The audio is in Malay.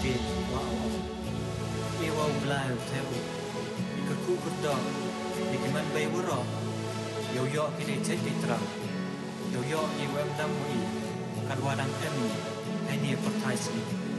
ke wow e wow blau theo ke ku ku do ni ke man bay wo ro yo yo ke de che ti tra yo yo ni wem dam mo i kan wa dang em ai ni por thai si